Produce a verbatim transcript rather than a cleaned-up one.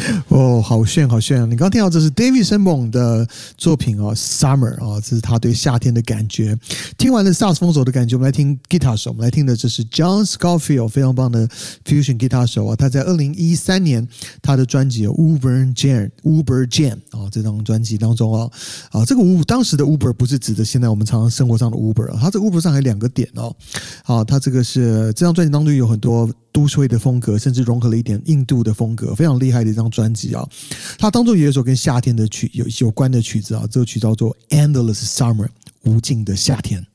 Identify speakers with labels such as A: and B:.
A: 哦，好炫好炫！你刚听到这是 David Sanborn 的作品哦 ，Summer 哦，这是他对夏天的感觉。听完了萨克斯风手的感觉，我们来听吉他手，我们来听的这是 John Scofield 非常棒的 fusion 吉他手啊，他在二零一三年他的专辑 Uber Jam Uber Jam 啊、哦、这张专辑当中啊啊这个 Uber 当时的 Uber 不是指的现在我们常常生活上的 Uber， 啊，它这个 Uber 上还有两个点哦，啊，它这个是这张专辑当中有很多都市会的风格，甚至融合了一点印度的风格，非常厉害的一张专辑啊！它当中也有一首跟夏天的曲有有关的曲子啊，这个曲叫做《Endless Summer》无尽的夏天。